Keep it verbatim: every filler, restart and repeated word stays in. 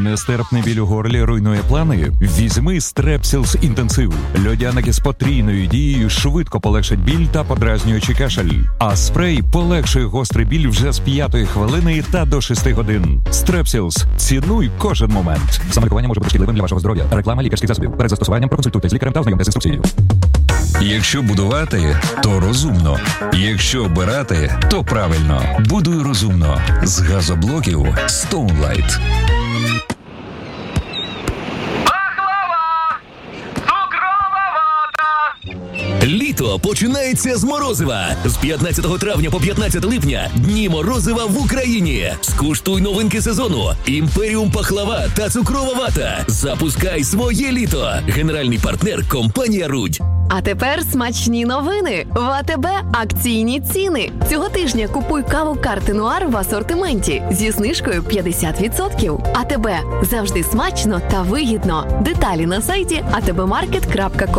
Нестерпний біль у горлі руйнує плани? Візьми Strepsils інтенсив. Льодяники з потрійною дією швидко полегшать біль та подразнюючий кашель. А спрей полегшує гострий біль вже з п'ятої хвилини та до шести годин. Strepsils. Цінуй кожен момент. Самолікування може бути шкідливим для вашого здоров'я. Реклама лікарських засобів. Перед застосуванням проконсультуйтесь з лікарем та ознайомтесь з інструкцією. Якщо будувати, то розумно. Якщо обирати, то правильно. Будуй розумно. З газоблоків Stoneline. Літо починається з морозива. З п'ятнадцятого травня по п'ятнадцяте липня дні морозива в Україні. Скуштуй новинки сезону. Імперіум пахлава та цукрова вата. Запускай своє літо. Генеральний партнер – компанія Рудь. А тепер смачні новини. В АТБ акційні ціни. Цього тижня купуй каву Карти Нуар в асортименті зі знижкою п'ятдесят відсотків. АТБ. Завжди смачно та вигідно. Деталі на сайті а те бе маркет крапка ком.